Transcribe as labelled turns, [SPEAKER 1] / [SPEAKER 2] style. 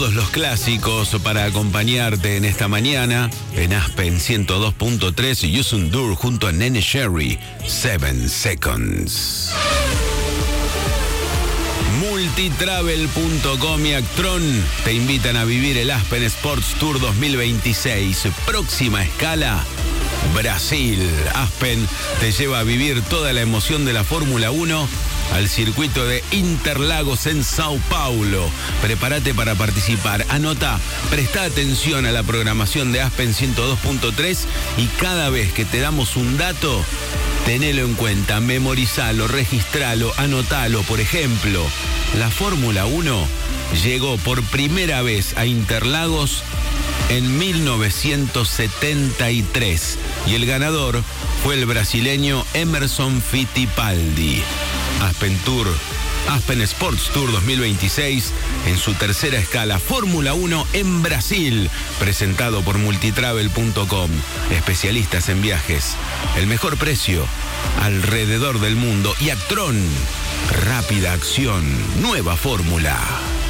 [SPEAKER 1] todos los clásicos para acompañarte en esta mañana. En Aspen 102.3 y Yusundur junto a Nene Sherry, 7 Seconds. Multitravel.com y Actron te invitan a vivir el Aspen Sports Tour 2026. Próxima escala, Brasil. Aspen te lleva a vivir toda la emoción de la Fórmula 1 al circuito de Interlagos en Sao Paulo. Prepárate para participar. Anota, presta atención a la programación de Aspen 102.3 y cada vez que te damos un dato, tenelo en cuenta, memorizalo, registralo, anotalo. Por ejemplo, la Fórmula 1 llegó por primera vez a Interlagos en 1973 y el ganador fue el brasileño Emerson Fittipaldi. Aspen Sports Tour 2026 en su tercera escala, Fórmula 1 en Brasil, presentado por Multitravel.com, especialistas en viajes, el mejor precio alrededor del mundo, y Actron, rápida acción, nueva fórmula.